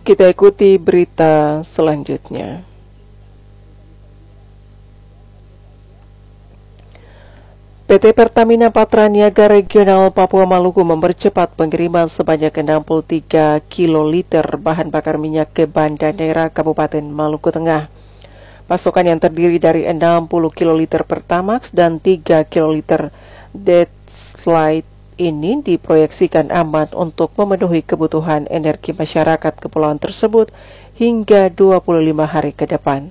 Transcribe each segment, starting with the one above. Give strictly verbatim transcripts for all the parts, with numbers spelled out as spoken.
Kita ikuti berita selanjutnya. P T Pertamina Patraniaga Regional Papua Maluku mempercepat pengiriman sebanyak enam puluh tiga kiloliter bahan bakar minyak ke Banda Neira, Kabupaten Maluku Tengah. Pasokan yang terdiri dari enam puluh kiloliter Pertamax dan tiga kiloliter Deslite ini diproyeksikan aman untuk memenuhi kebutuhan energi masyarakat kepulauan tersebut hingga dua puluh lima hari ke depan.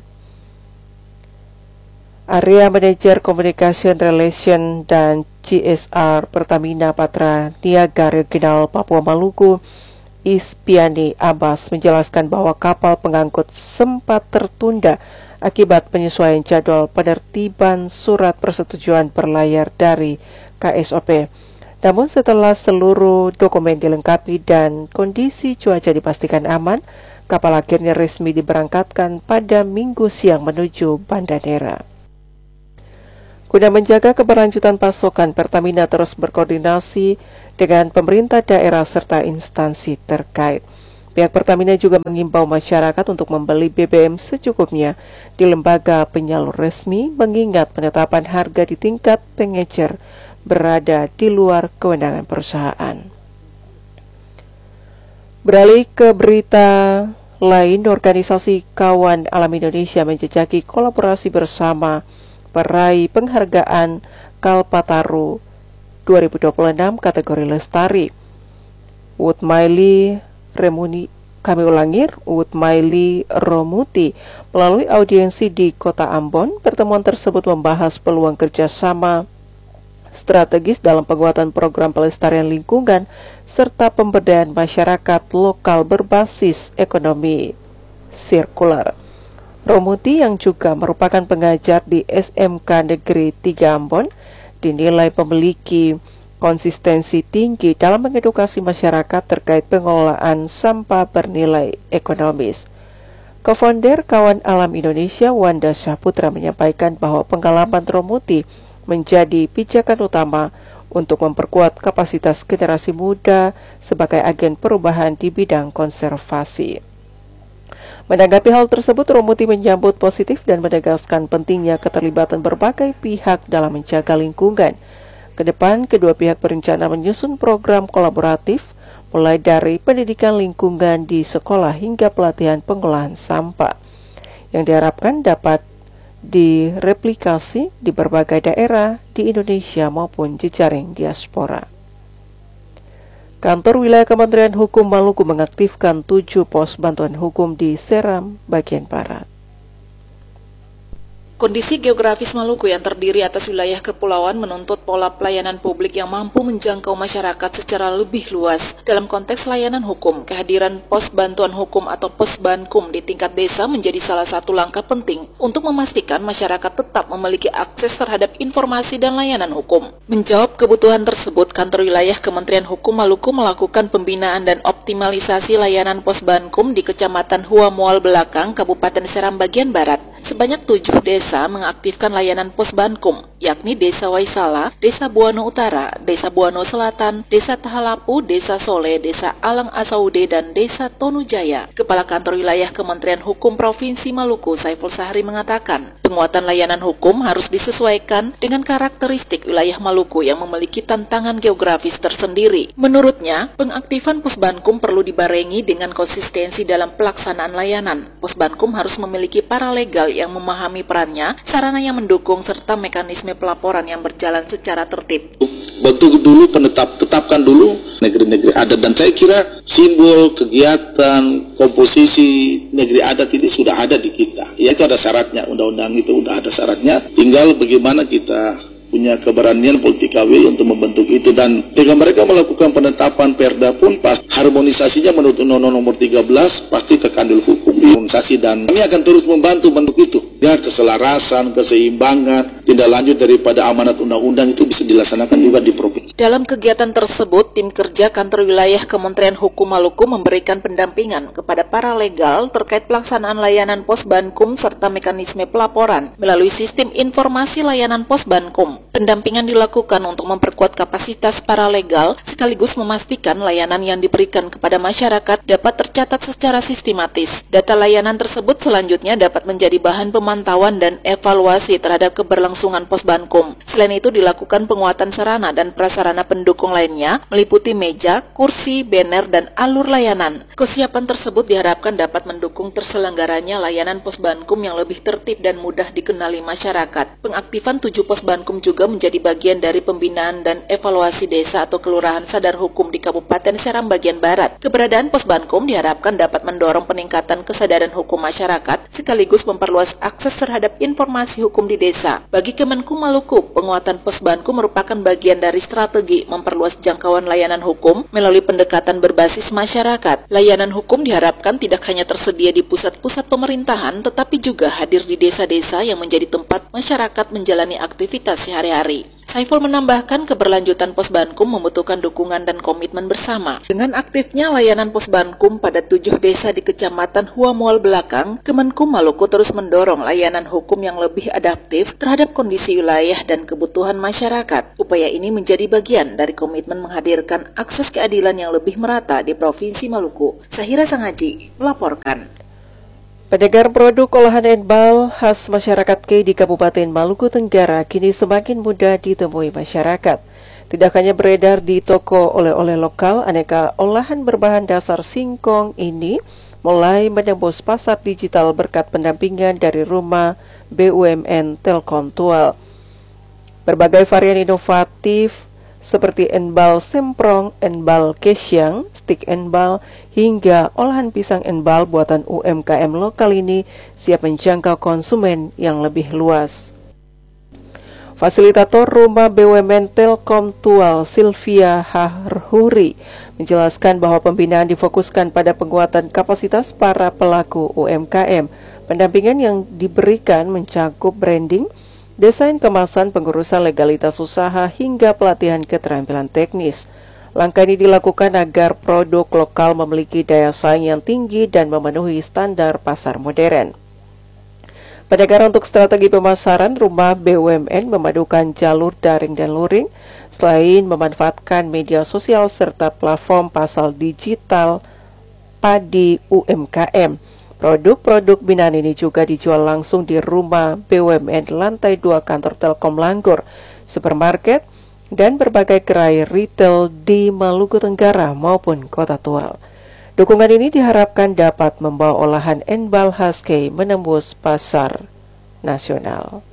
Area Manajer Communication Relation dan G S R Pertamina Patraniaga Regional Papua Maluku, Ispiani Abbas, menjelaskan bahwa kapal pengangkut sempat tertunda akibat penyesuaian jadwal penertiban surat persetujuan berlayar dari K S O P. Namun setelah seluruh dokumen dilengkapi dan kondisi cuaca dipastikan aman, kapal akhirnya resmi diberangkatkan pada Minggu siang menuju Banda Neira. Guna menjaga keberlanjutan pasokan, Pertamina terus berkoordinasi dengan pemerintah daerah serta instansi terkait. Pihak Pertamina juga mengimbau masyarakat untuk membeli B B M secukupnya di lembaga penyalur resmi, mengingat penetapan harga di tingkat pengecer berada di luar kewenangan perusahaan. Beralih ke berita lain, organisasi Kawan Alam Indonesia menjejaki kolaborasi bersama peraih penghargaan Kalpataru dua ribu dua puluh enam kategori lestari. Woodmaili Remuni, kami ulangi, Woodmaili Romuti melalui audiensi di Kota Ambon. Pertemuan tersebut membahas peluang kerjasama strategis dalam penguatan program pelestarian lingkungan serta pemberdayaan masyarakat lokal berbasis ekonomi sirkular. Romuti, yang juga merupakan pengajar di S M K Negeri tiga Ambon, dinilai memiliki konsistensi tinggi dalam mengedukasi masyarakat terkait pengelolaan sampah bernilai ekonomis. Co-founder Kawan Alam Indonesia, Wanda Syahputra, menyampaikan bahwa pengalaman Romuti menjadi pijakan utama untuk memperkuat kapasitas generasi muda sebagai agen perubahan di bidang konservasi. Menanggapi hal tersebut, Romuti menyambut positif dan menegaskan pentingnya keterlibatan berbagai pihak dalam menjaga lingkungan. Kedepan, kedua pihak berencana menyusun program kolaboratif, mulai dari pendidikan lingkungan di sekolah hingga pelatihan pengolahan sampah, yang diharapkan dapat direplikasi di berbagai daerah di Indonesia maupun jejaring diaspora. Kantor Wilayah Kementerian Hukum Maluku mengaktifkan tujuh pos bantuan hukum di Seram, bagian barat. Kondisi geografis Maluku yang terdiri atas wilayah kepulauan menuntut pola pelayanan publik yang mampu menjangkau masyarakat secara lebih luas. Dalam konteks layanan hukum, kehadiran pos bantuan hukum atau pos bankum di tingkat desa menjadi salah satu langkah penting untuk memastikan masyarakat tetap memiliki akses terhadap informasi dan layanan hukum. Menjawab kebutuhan tersebut, Kantor Wilayah Kementerian Hukum Maluku melakukan pembinaan dan optimalisasi layanan pos bankum di Kecamatan Hua Mual Belakang, Kabupaten Seram bagian barat. Sebanyak tujuh desa mengaktifkan layanan pos bankum, yakni Desa Waisala, Desa Buano Utara, Desa Buano Selatan, Desa Tahalapu, Desa Sole, Desa Alang Asaude, dan Desa Tonujaya. Kepala Kantor Wilayah Kementerian Hukum Provinsi Maluku, Saiful Sahri, mengatakan, penguatan layanan hukum harus disesuaikan dengan karakteristik wilayah Maluku yang memiliki tantangan geografis tersendiri. Menurutnya, pengaktifan pos bankum perlu dibarengi dengan konsistensi dalam pelaksanaan layanan. Pos bankum harus memiliki paralegal yang memahami perannya, sarana yang mendukung, serta mekanisme pelaporan yang berjalan secara tertib. Bentuk dulu, penetap, tetapkan dulu negeri-negeri adat, dan saya kira simbol, kegiatan, komposisi negeri adat ini sudah ada di kita. Ya, itu ada syaratnya, undang-undang itu udah ada syaratnya, tinggal bagaimana kita punya keberanian politik K W untuk membentuk itu. Dan ketika mereka melakukan penetapan perda pun pas harmonisasinya menurut Undang-Undang Nomor tiga belas pasti ke Kandil Hukum harmonisasi, dan kami akan terus membantu bentuk itu. Ya, keselarasan, keseimbangan, tindak lanjut daripada amanat undang-undang itu bisa dilaksanakan juga di provinsi. Dalam kegiatan tersebut, tim kerja kantor wilayah Kementerian Hukum Maluku memberikan pendampingan kepada para legal terkait pelaksanaan layanan Pos Bankum serta mekanisme pelaporan melalui sistem informasi layanan Pos Bankum. Pendampingan dilakukan untuk memperkuat kapasitas para legal sekaligus memastikan layanan yang diberikan kepada masyarakat dapat tercatat secara sistematis. Data layanan tersebut selanjutnya dapat menjadi bahan pemantauan dan evaluasi terhadap keberlangsungan Pos Bankum. Selain itu dilakukan penguatan sarana dan prasarana pendukung lainnya meliputi meja, kursi, banner, dan alur layanan. Kesiapan tersebut diharapkan dapat mendukung terselenggaranya layanan Pos Bankum yang lebih tertib dan mudah dikenali masyarakat. Pengaktifan tujuh Pos Bankum juga menjadi bagian dari pembinaan dan evaluasi desa atau kelurahan sadar hukum di Kabupaten Seram bagian Barat. Keberadaan Pos Bankum diharapkan dapat mendorong peningkatan kesadaran hukum masyarakat sekaligus memperluas akses terhadap informasi hukum di desa. Bagi Kemenkum Maluku, penguatan Pos Bankum merupakan bagian dari strategi memperluas jangkauan layanan hukum melalui pendekatan berbasis masyarakat. Layanan hukum diharapkan tidak hanya tersedia di pusat-pusat pemerintahan, tetapi juga hadir di desa-desa yang menjadi tempat masyarakat menjalani aktivitas sehari-hari. Saiful menambahkan keberlanjutan Pos Bankum membutuhkan dukungan dan komitmen bersama. Dengan aktifnya layanan Pos Bankum pada tujuh desa di Kecamatan Huamual Belakang, Kemenkum Maluku terus mendorong layanan hukum yang lebih adaptif terhadap kondisi wilayah dan kebutuhan masyarakat. Upaya ini menjadi bagian dari komitmen menghadirkan akses keadilan yang lebih merata di Provinsi Maluku. Sahira Sanghaji melaporkan. Pedagang produk olahan enbal khas masyarakat Kei di Kabupaten Maluku Tenggara kini semakin mudah ditemui masyarakat. Tidak hanya beredar di toko oleh-oleh lokal, aneka olahan berbahan dasar singkong ini mulai menembus pasar digital berkat pendampingan dari rumah B U M N Telkom Tual. Berbagai varian inovatif seperti enbal semprong, enbal kesyang, stik enbal, hingga olahan pisang enbal buatan U M K M lokal ini siap menjangkau konsumen yang lebih luas. Fasilitator Rumah B U M N Telkom Tual, Sylvia Harhuri, menjelaskan bahwa pembinaan difokuskan pada penguatan kapasitas para pelaku U M K M. Pendampingan yang diberikan mencakup branding, desain kemasan, pengurusan legalitas usaha, hingga pelatihan keterampilan teknis. Langkah ini dilakukan agar produk lokal memiliki daya saing yang tinggi dan memenuhi standar pasar modern. Pada gara untuk strategi pemasaran, Rumah B U M N memadukan jalur daring dan luring, selain memanfaatkan media sosial serta platform pasar digital padi U M K M. Produk-produk binaan ini juga dijual langsung di Rumah B U M N lantai dua kantor Telkom Langgur, supermarket, dan berbagai gerai retail di Maluku Tenggara maupun Kota Tual. Dukungan ini diharapkan dapat membawa olahan enbal khas Kei menembus pasar nasional.